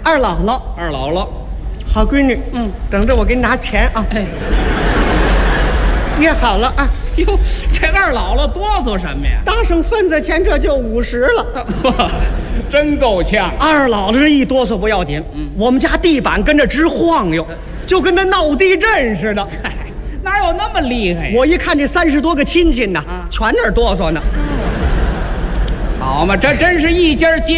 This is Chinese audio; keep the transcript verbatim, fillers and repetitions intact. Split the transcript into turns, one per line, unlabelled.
二姥姥，
二姥姥，
好闺女，
嗯，
等着我给你拿钱啊。
哎，
约好了啊，
哟，这二姥姥哆嗦什么呀？
搭上份子钱，这就五十了。
呵，真够呛。
二姥姥这一哆嗦不要紧，
嗯，
我们家地板跟着直晃悠，就跟那闹地震似的。
嗨，哪有那么厉害呀？
我一看这三十多个亲戚呢，
啊
全那儿哆嗦呢。
好嘛，这真是一家接